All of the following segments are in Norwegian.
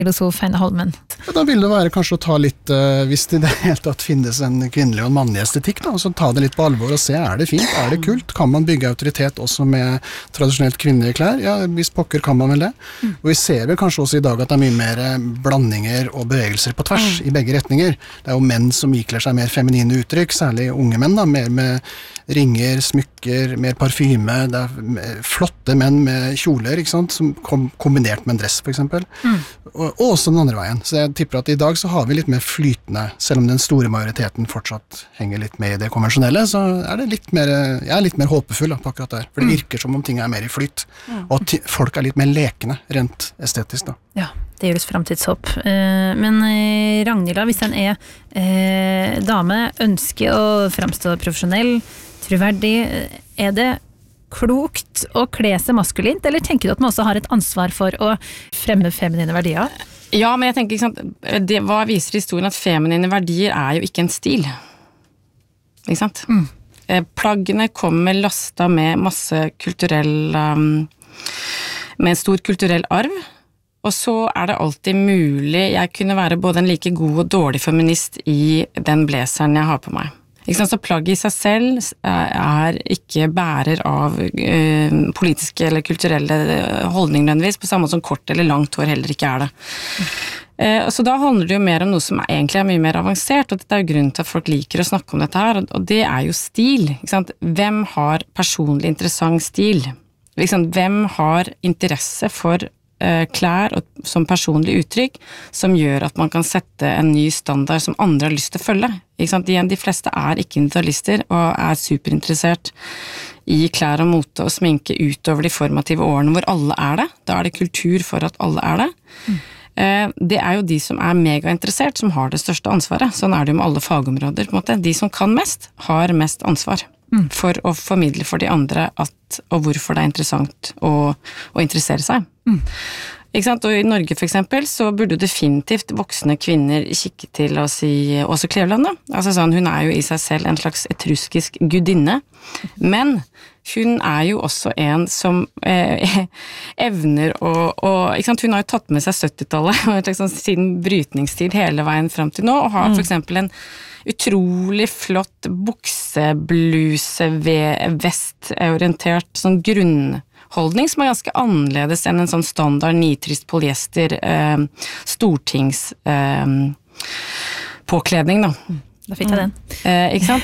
filosof Heine Holmen. Da vil det være kanskje å ta litt, hvis det i det hele tatt finnes en kvinnelig og en mannlig estetikk, da, så ta det litt på alvor og se, det fint, det kult? Kan man bygge autoritet også med tradisjonelt kvinnelige klær? Ja, hvis pokker kan man vel det. Og vi ser vel kanskje også i dag at det mye mer blandinger og bevegelser på tvers i begge retninger. Det jo menn som ikler seg mer feminine uttrykk, særlig unge menn, da, mer med ringer, smykker, mer parfyme, det flotte menn med kjoler, ikke sant, som kombinert med en dress for eksempel. Og også den andre veien. Så jeg tipper at i dag så har vi litt mer flytende, selv om den store majoriteten fortsatt henger litt med i det konvensjonelle, så det litt mer, jeg litt mer håpefull på akkurat der. For det virker som om ting mer i flyt, og at folk litt mer lekende, rent estetisk da. Ja, det gjøres fremtidshåp. Men Ragnhild, hvis en dame ønsker å fremstå profesjonell, troverdig, det klokt å kle seg maskulint, eller tenker du at man også har et ansvar for å fremme feminine verdier? Ja, men jeg tenker, ikke sant, hva viser historien at feminine verdier jo ikke en stil? Ikke sant? Plaggene kommer lasta med masse kulturell, med en stor kulturell arv, og så det alltid mulig, jeg kunne være både en like god og dårlig feminist i den blazeren jeg har på meg. Ikke sant, så plagget i seg selv ikke bærer av politiske eller kulturelle holdninger nødvendigvis, på samme måte som kort eller langt hår heller ikke det. Så da handler det jo mer om noe som egentlig mye mer avansert, og dette jo grunnen til at folk liker å snakke om dette her, og det jo stil. Ikke sant? Hvem har personlig interessant stil? Liksom, hvem har interesse for klær som personlig uttrykk som gjør at man kan sette en ny standard som andre har lyst til å følge. Ikke sant? De fleste ikke individualister og superinteressert i klær og mote og sminke utover de formative årene hvor alle det. Da det kultur for at alle det. Det jo de som megainteressert som har det største ansvaret. Sånn det jo med alle fagområder. På en måte. De som kan mest, har mest ansvar for å formidle for de andre og hvorfor det interessant å interessere seg. Ikke sant? Og i Norge for eksempel så burde definitivt voksne kvinner kikke til å si Åse Kleveland da. Altså sånn, hun jo i seg selv en slags etruskisk gudinne, men hun jo også en som evner ikke sant? Hun har jo tatt med seg 70-tallet og liksom, siden brytningstid hele veien frem til nå, og har for eksempel en utrolig flott buksebluse vestorientert sånn grunnholdning som ganske annerledes enn en sånn standard nitrist polyester stortings påkledning da. Da fikk jeg den. Ikke sant?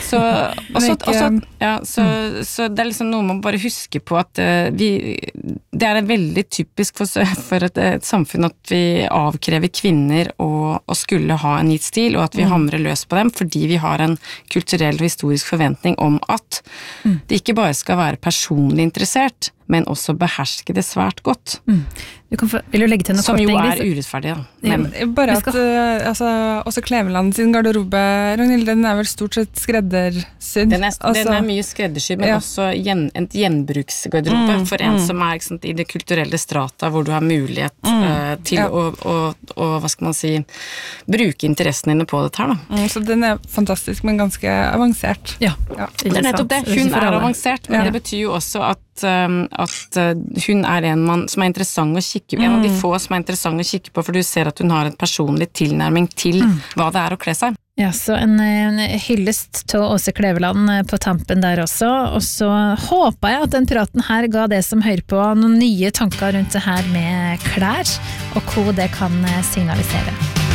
Så det liksom noe man bare husker på at det veldig typisk for et samfunn at vi avkrever kvinner å skulle ha en gitt stil, og at vi hamrer løs på dem, fordi vi har en kulturell og historisk forventning om at det ikke bare skal være personlig interessert, men også beherske det svært godt. Vil du legge til noe som kort? Som jo urettferdig, da. Men, bare at også Kleveland sin garderobe, Ragnhild, den vel stort sett skreddersydd. Den mye skreddersydd, men også et gjenbruksgarderobe for en som ikke sant, i det kulturelle strata, hvor du har mulighet til å, hva skal man si, bruke interessene dine på dette her, da. Så den fantastisk, men ganske avansert. Ja. Det nettopp det. Hun avansert, men det betyr jo også at hun en mann som interessant å kikke på, en av de få som interessant å kikke på, for du ser at hun har en personlig tilnærming til hva det å kle seg. Ja, så en hyllest til Åse Kleveland på tampen der også, og så håper jeg at den praten her ga det som hører på noen nye tanker rundt det her med klær, og hva det kan signalisere.